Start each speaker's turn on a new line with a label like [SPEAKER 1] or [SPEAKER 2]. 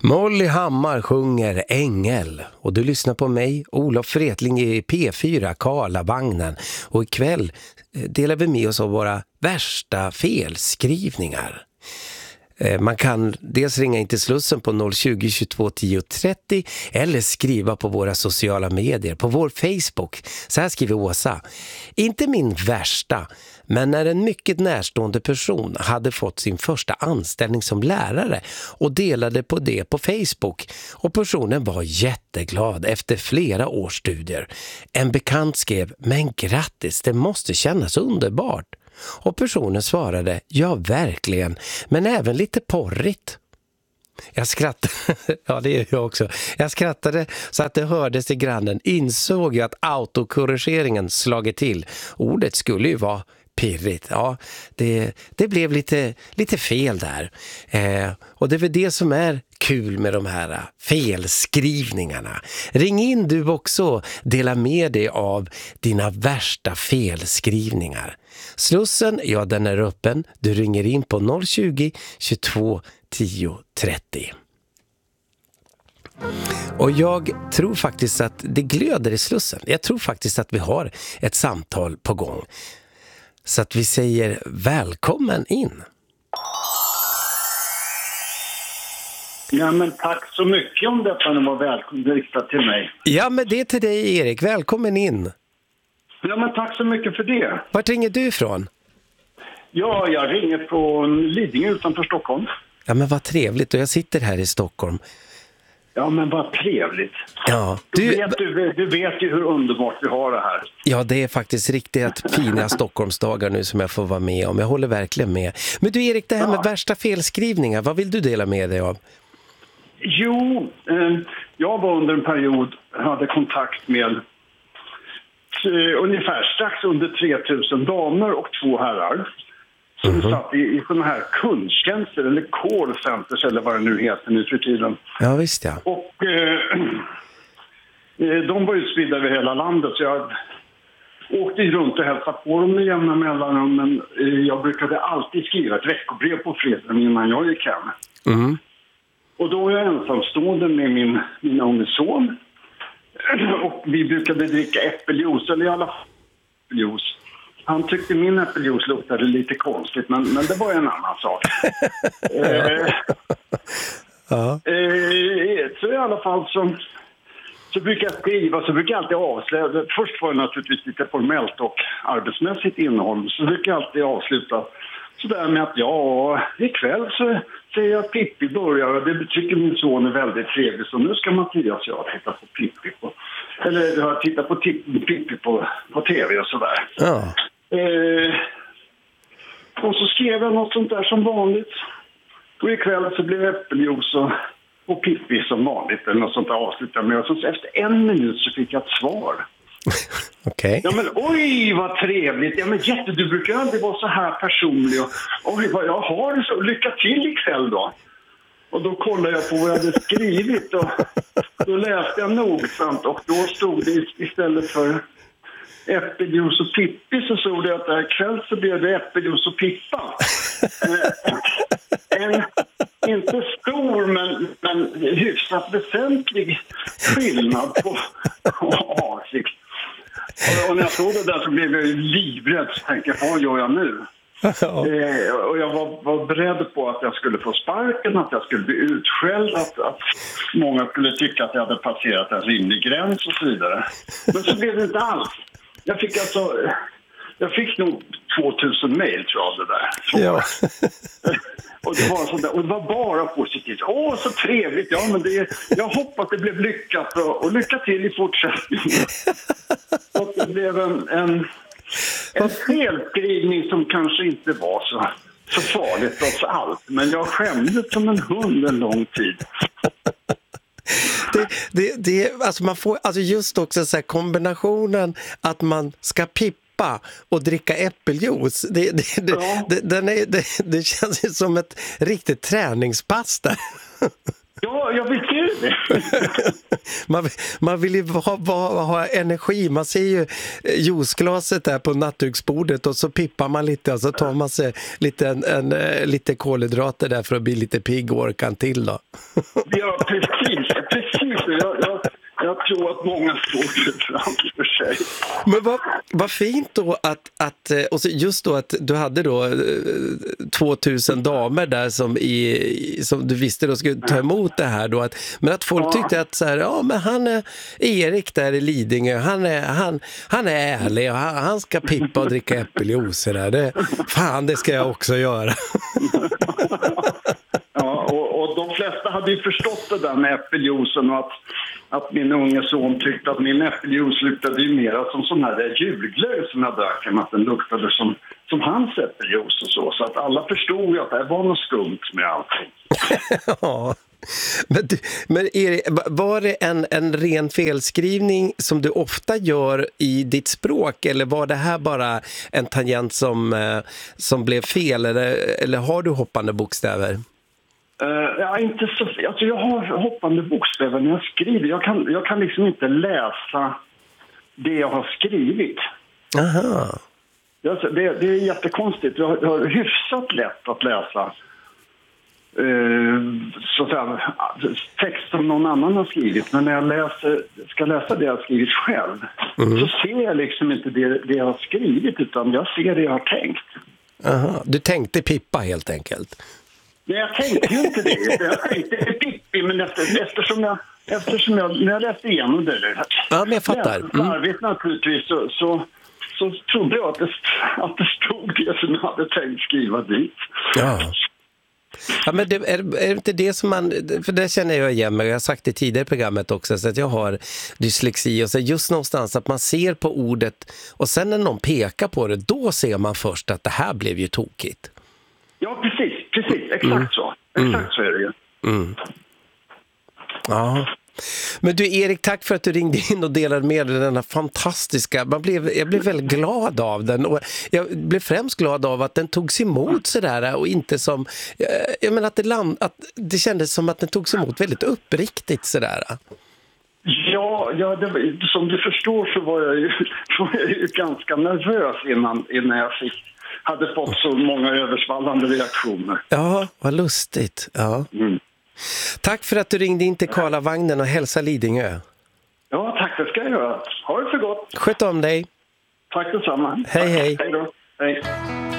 [SPEAKER 1] Molly Hammar sjunger Ängel och du lyssnar på mig, Olof Fretling i P4 Karlavagnen, och ikväll delar vi med oss av våra värsta felskrivningar. Man kan dels ringa in till Slussen på 020 22 10 30 eller skriva på våra sociala medier, på vår Facebook. Så här skriver Åsa: inte min värsta, men när en mycket närstående person hade fått sin första anställning som lärare och delade på det på Facebook, och personen var jätteglad efter flera års studier. En bekant skrev: men grattis, det måste kännas underbart. Och personen svarade: ja, verkligen, men även lite porrigt. Jag skrattade, ja det är jag också. Jag skrattade så att det hördes till grannen. Insåg jag att autokorrigeringen slagit till. Ordet skulle ju vara pirrigt. Ja, det blev lite fel där. Och det är väl det som är kul med de här felskrivningarna. Ring in du också, dela med dig av dina värsta felskrivningar. Slussen, ja, den är öppen. Du ringer in på 020 22 10 30. Och jag tror faktiskt att det glöder i Slussen. Jag tror faktiskt att vi har ett samtal på gång. Så att vi säger välkommen in.
[SPEAKER 2] Ja, men tack så mycket om detta när var välkommen riktat till mig.
[SPEAKER 1] Ja, men det är till dig, Erik. Välkommen in.
[SPEAKER 2] Ja, men tack så mycket för det.
[SPEAKER 1] Vart ringer du ifrån?
[SPEAKER 2] Ja, jag ringer från Lidingö utanför Stockholm.
[SPEAKER 1] Ja, men vad trevligt. Och jag sitter här i Stockholm.
[SPEAKER 2] Ja, men vad trevligt.
[SPEAKER 1] Ja,
[SPEAKER 2] du vet ju hur underbart vi har det här.
[SPEAKER 1] Ja, det är faktiskt riktigt fina Stockholmsdagar nu som jag får vara med om. Jag håller verkligen med. Men du, Erik, det här med värsta felskrivningar, vad vill du dela med dig av?
[SPEAKER 2] Jo, jag var under en period, hade kontakt med ungefär strax under 3000 damer och 2 herrar som satt i sådana här kundtjänster eller callcenters eller vad det nu heter nu för tiden.
[SPEAKER 1] Ja, visst ja.
[SPEAKER 2] Och de var utspridda över hela landet, så jag åkte runt och hälsade på dem med jämna mellanrum, men jag brukade alltid skriva ett veckobrev på fredagen innan jag gick hem.
[SPEAKER 1] Mm.
[SPEAKER 2] Och då var jag ensamstående med min unge son. Och vi brukade dricka äppeljuice, eller i alla fall äppeljuice. Han tyckte min äppeljuice luktade lite konstigt, men det var en annan sak. Så i alla fall så brukar jag skriva, så brukar jag alltid avsluta. Först var det naturligtvis lite formellt och arbetsmässigt innehåll, så brukar jag alltid avsluta så där med att ikväll så säger jag att Pippi börjar, och det tycker min son är väldigt trevligt, så nu ska Mattias och jag titta på Pippi eller jag tittar på Pippi på tv och sådär.
[SPEAKER 1] Ja.
[SPEAKER 2] Och så skrev jag något sånt där som vanligt. Och ikväll så blev äppeljuice och Pippi som vanligt, eller något sånt där avslutade med. Och så efter 1 minut så fick jag ett svar.
[SPEAKER 1] Okej.
[SPEAKER 2] Ja, men oj vad trevligt. Ja, men du brukar aldrig vara så här personlig. Och, oj vad jag har, så lycka till ikväll då. Och då kollade jag på vad jag hade skrivit, och då läste jag nogsamt, och då stod det istället för äppeljuice och Pippi så stod det att ikväll så blev det äppeljuice och Pippa. En inte stor men hyfsat väsentlig skillnad på avsikt. Och när jag såg det där så blev jag ju livrädd, så tänkte jag, vad gör jag nu? Och jag var beredd på att jag skulle få sparken, att jag skulle bli utskälld, att många skulle tycka att jag hade passerat en rimlig gräns och så vidare. Men så blev det inte alls. Jag fick nog 2000 mejl, tror jag, det där.
[SPEAKER 1] Ja.
[SPEAKER 2] Och det var bara positivt. Så trevligt. Ja, men jag hoppas det blev lyckat, och lycka till i fortsättningen. Och det blev en felskrivning som kanske inte var så farligt trots allt. Men jag skämdes som en hund en lång tid.
[SPEAKER 1] Alltså man får, alltså just också så här kombinationen att man ska pippa och dricka äppeljuice. Det känns ju som ett riktigt träningspass där.
[SPEAKER 2] Ja, jag vet ju det.
[SPEAKER 1] Man vill ju ha energi. Man ser ju juiceglaset där på nattduksbordet och så pippar man lite och så tar man sig lite kolhydrater där för att bli lite pigg och orkan till då.
[SPEAKER 2] Ja, precis. Jag tror att många står framför sig.
[SPEAKER 1] Men vad fint då att och så just då att du hade då 2000 damer där som du visste då skulle ta emot det här då, men att folk tyckte att så här, ja men han är Erik där i Lidingö, han är ärlig och han ska pippa och dricka äppeljuice där. Det ska jag också göra.
[SPEAKER 2] Ja, och de flesta hade ju förstått det där med äppeljuicen och att min unge son tyckte att min äppeljuice luktade ju mer som sån här julglögg som jag drack, än att den luktade som hans äppeljuice och så att alla förstod ju att det var något skumt med allting.
[SPEAKER 1] Ja. Men Erik, var det en ren felskrivning som du ofta gör i ditt språk, eller var det här bara en tangent som blev fel, eller har du hoppande bokstäver?
[SPEAKER 2] Ja, inte så. Alltså jag har hoppande bokstäver när jag skriver. Jag kan liksom inte läsa det jag har skrivit.
[SPEAKER 1] Aha.
[SPEAKER 2] Det är jättekonstigt. Jag har hyfsat lätt att läsa så att säga, text som någon annan har skrivit. Men när jag ska läsa det jag har skrivit själv så ser jag liksom inte det jag har skrivit, utan jag ser det jag har tänkt.
[SPEAKER 1] Aha. Du tänkte pippa helt enkelt?
[SPEAKER 2] Nej, jag tänkte ju inte det. Jag tänkte Pippi, men eftersom jag när jag läste igenom det.
[SPEAKER 1] Ja, men jag fattar.
[SPEAKER 2] Larvigt naturligtvis så trodde jag att det stod det som jag hade tänkt skriva dit.
[SPEAKER 1] Ja. Ja, men det är inte det som man, för det känner jag igen mig, jag har sagt det tidigare i programmet också, så att jag har dyslexi och så just någonstans att man ser på ordet och sen när någon pekar på det, då ser man först att det här blev ju tokigt.
[SPEAKER 2] Ja, precis, exakt så. Exakt så är det ju.
[SPEAKER 1] Ja. Men du Erik, tack för att du ringde in och delade med dig denna fantastiska, jag blev väldigt glad av den, och jag blev främst glad av att den togs emot sådär och inte som, jag menar att det kändes som att den togs emot väldigt uppriktigt sådär.
[SPEAKER 2] Ja, som du förstår så var jag ju ganska nervös innan jag hade fått så många översvallande reaktioner.
[SPEAKER 1] Ja, vad lustigt. Ja. Tack för att du ringde in till Karlavagnen och hälsa Lidingö.
[SPEAKER 2] Ja, tack, det ska jag göra. Ha det så gott.
[SPEAKER 1] Sköt om dig.
[SPEAKER 2] Tack detsamma.
[SPEAKER 1] Hej, hej.
[SPEAKER 2] Hej då. Hej.